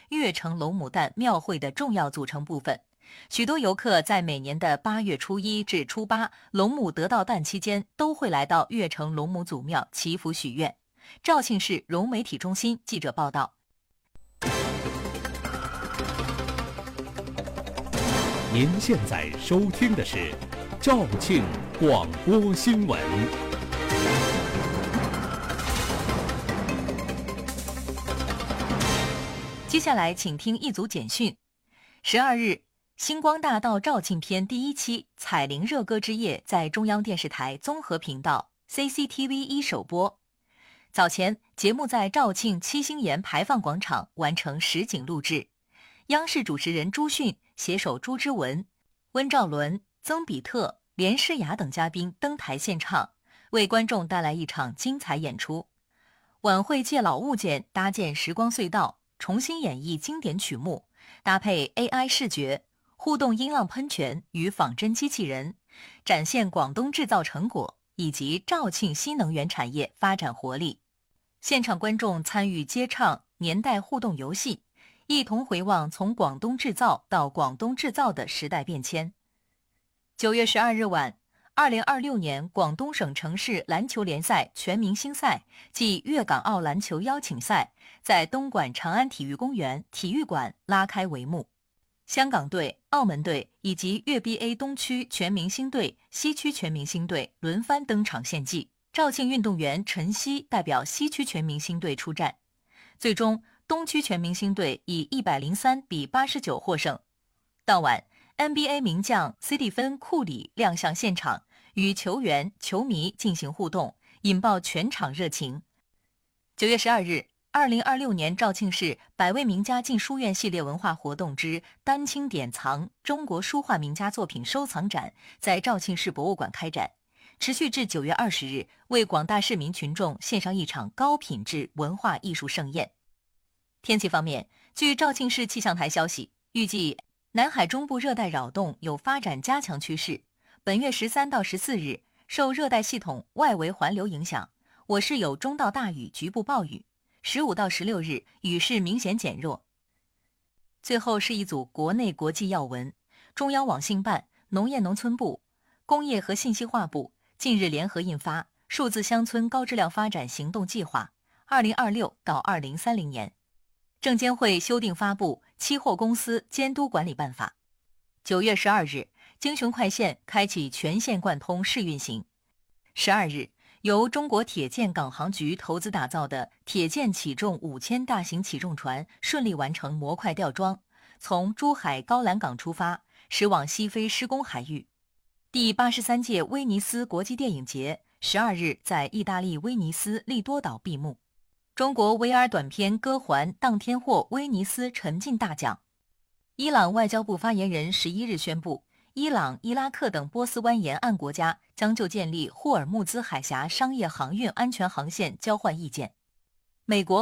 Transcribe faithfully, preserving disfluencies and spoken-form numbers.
月城龙母诞庙会的重要组成部分。许多游客在每年的八月初一至初八龙母得道诞期间，都会来到月城龙母祖庙祈福许愿。肇庆市融媒体中心记者报道。 您现在收听的是肇庆广播新闻。 接下来请听一组简讯。十二日，星光大道肇庆篇第一期彩铃热歌之夜在中央电视台综合频道 C C T V 一首播。早前，节目在肇庆七星岩排放广场完成实景录制，央视主持人朱迅携手朱之文、温兆伦、曾比特、连诗雅等嘉宾登台献唱，为观众带来一场精彩演出。晚会借老物件搭建时光隧道，重新演绎经典曲目，搭配 A I 视觉、互动音浪喷泉与仿真机器人，展现广东制造成果以及肇庆新能源产业发展活力。现场观众参与接唱、年代互动游戏，一同回望从广东制造到广东制造的时代变迁。九月十二日晚，二零二六年广东省城市篮球联赛全明星赛暨粤港澳篮球邀请赛在东莞长安体育公园体育馆拉开帷幕。香港队、澳门队以及粤 B A 东区全明星队、西区全明星队轮番登场献技，肇庆运动员陈曦代表西区全明星队出战。最终，东区全明星队以一百零三比八十九获胜。当晚 ，N B A 名将斯蒂芬·库里亮相现场，与球员、球迷进行互动，引爆全场热情。九月十二日，二零二六年肇庆市百位名家进书院系列文化活动之丹青典藏中国书画名家作品收藏展在肇庆市博物馆开展，持续至九月二十日，为广大市民群众献上一场高品质文化艺术盛宴。天气方面，据肇庆市气象台消息，预计南海中部热带扰动有发展加强趋势。本月十三到十四日，受热带系统外围环流影响，我市有中到大雨，局部暴雨。十五到十六日，雨势明显减弱。最后是一组国内国际要闻。中央网信办、农业农村部、工业和信息化部近日联合印发《数字乡村高质量发展行动计划（二零二六到二零三零年）》。证监会修订发布《期货公司监督管理办法》。九月十二日，京雄快线开启全线贯通试运行。十二日，由中国铁建港航局投资打造的铁建起重五千大型起重船顺利完成模块吊装，从珠海高栏港出发，驶往西非施工海域。第八十三届威尼斯国际电影节十二日在意大利威尼斯利多岛闭幕。中国 V R 短片歌环当天获威尼斯沉浸大奖。伊朗外交部发言人十一日宣布，伊朗、伊拉克等波斯湾沿岸国家将就建立霍尔木兹海峡商业航运安全航线交换意见。美国